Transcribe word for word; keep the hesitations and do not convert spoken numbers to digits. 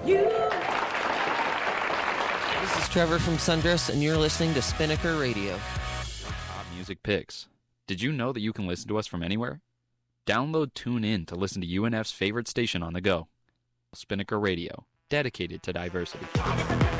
This is Trevor from Sundress, and you're listening to Spinnaker Radio. Top music picks. Did you know that you can listen to us from anywhere? Download TuneIn to listen to U N F's favorite station on the go, Spinnaker Radio, dedicated to diversity.